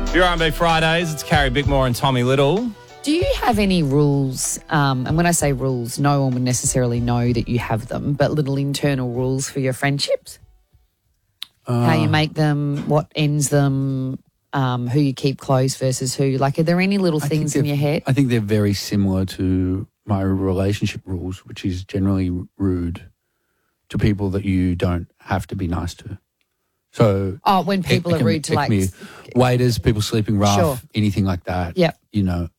Your R&B Fridays, it's Carrie Bickmore and Tommy Little. Do you have any rules, and when I say rules, no one would necessarily know that you have them, but little internal rules for your friendships? How you make them, what ends them, who you keep close versus who? Like, are there any little things in your head? I think they're very similar to my relationship rules, which is generally rude to people that you don't have to be nice to. So, when people are rude to waiters, people sleeping rough, Sure. anything like that. Yep. You know,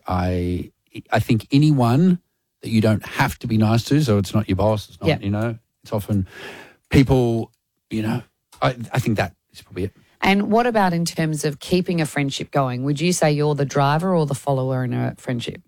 I think anyone that you don't have to be nice to, so it's not your boss, it's not, Yep. you know, it's often people, you know, I think that is probably it. And what about in terms of keeping a friendship going? Would you say you're the driver or the follower in a friendship?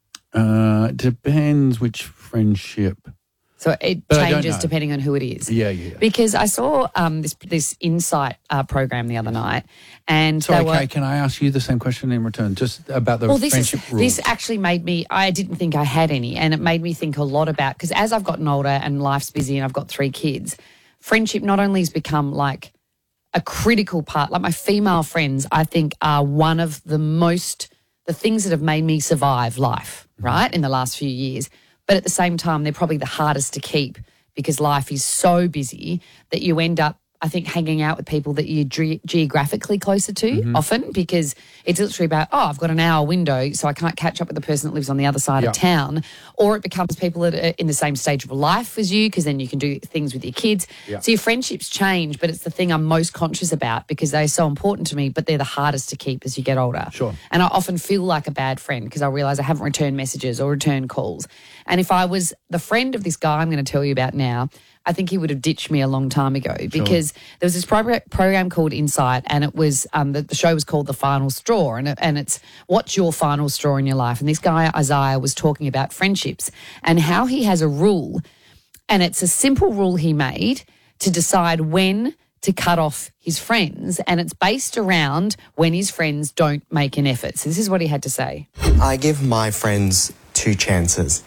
It depends which friendship. So it But I don't changes know. depending on who it is. Yeah. Because I saw this Insight program the other night, and Sorry, they were. Kate, can I ask you the same question in return, just about the friendship rules? This actually made me, I didn't think I had any, and it made me think a lot about, because as I've gotten older and life's busy and I've got 3 kids, friendship not only has become like a critical part, like my female friends, I think are one of the things that have made me survive life, right, in the last few years. But at the same time, they're probably the hardest to keep because life is so busy that you end up, I think, hanging out with people that you're geographically closer to often, because it's literally about, I've got an hour window, so I can't catch up with the person that lives on the other side of town. Or it becomes people that are in the same stage of life as you, because then you can do things with your kids. Yeah. So your friendships change, but it's the thing I'm most conscious about because they're so important to me, but they're the hardest to keep as you get older. Sure. And I often feel like a bad friend because I realise I haven't returned messages or returned calls. And if I was the friend of this guy I'm going to tell you about now, I think he would have ditched me a long time ago because there was this program called Insight, and it was the show was called The Final Straw, and it's what's your final straw in your life? And this guy Isaiah was talking about friendships and how he has a rule, and it's a simple rule he made to decide when to cut off his friends, and it's based around when his friends don't make an effort. So this is what he had to say. I give my friends 2 chances.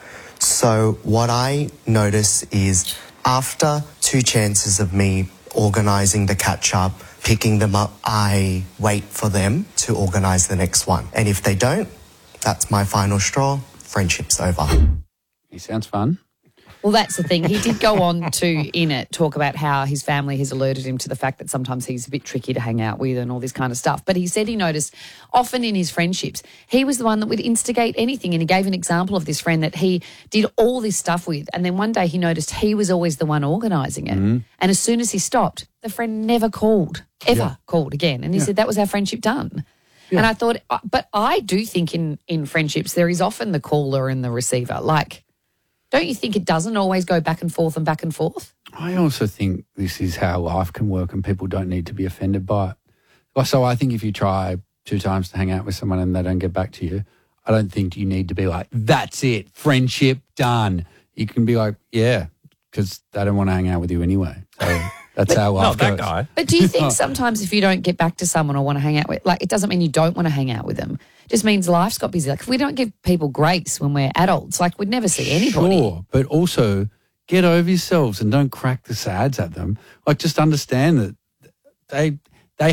So what I notice is after 2 chances of me organising the catch-up, picking them up, I wait for them to organise the next one. And if they don't, that's my final straw. Friendship's over. He sounds fun. Well, that's the thing. He did go on to, in it, talk about how his family has alerted him to the fact that sometimes he's a bit tricky to hang out with and all this kind of stuff. But he said he noticed often in his friendships, he was the one that would instigate anything. And he gave an example of this friend that he did all this stuff with. And then one day he noticed he was always the one organising it. And as soon as he stopped, the friend never called, ever called again. And he said that was our friendship done. Yeah. And I thought, but I do think in friendships there is often the caller and the receiver. Like, don't you think it doesn't always go back and forth and back and forth? I also think this is how life can work and people don't need to be offended by it. So I think if you try 2 times to hang out with someone and they don't get back to you, I don't think you need to be like, that's it, friendship done. You can be like, yeah, because they don't want to hang out with you anyway. So that's how life goes. Not that guy. But do you think sometimes if you don't get back to someone or want to hang out with, like, it doesn't mean you don't want to hang out with them. It just means life's got busy. Like, if we don't give people grace when we're adults, like, we'd never see anybody. Sure, but also get over yourselves and don't crack the sides at them. Like, just understand that